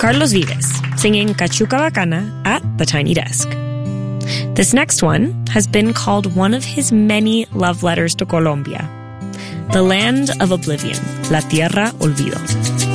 Carlos Vives, singing Cachuca Bacana at the Tiny Desk. This next one has been called one of his many love letters to Colombia, the land of oblivion, La Tierra Olvido.